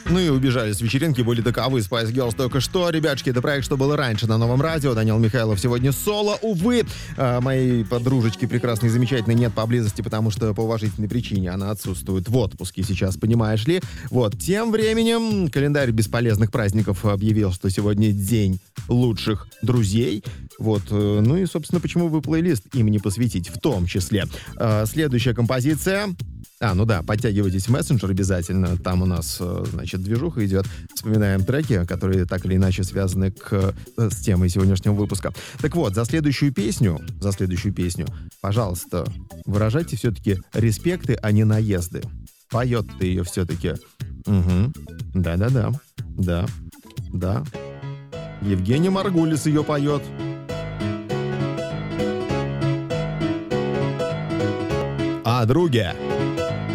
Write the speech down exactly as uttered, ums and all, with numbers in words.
Ну и убежали с вечеринки, были таковы Spice Girls только что. Ребятушки, это проект «Что было раньше» на Новом радио. Даниил Михайлов сегодня соло. Увы, а, моей подружечки прекрасной и замечательной нет поблизости, потому что по уважительной причине она отсутствует в отпуске сейчас, понимаешь ли. Вот, тем временем календарь бесполезных праздников объявил, что сегодня день лучших друзей. Вот, э, ну и, собственно, почему бы плейлист им не посвятить в том числе. А, следующая композиция... А, ну да, подтягивайтесь в мессенджер обязательно. Там у нас, значит, движуха идет. Вспоминаем треки, которые так или иначе связаны к, с темой сегодняшнего выпуска. Так вот, за следующую песню, за следующую песню, пожалуйста, выражайте все-таки респекты, а не наезды. Поет ты ее все-таки. Угу. Да-да-да. Да. Да. Евгений Маргулис ее поет. А, друге.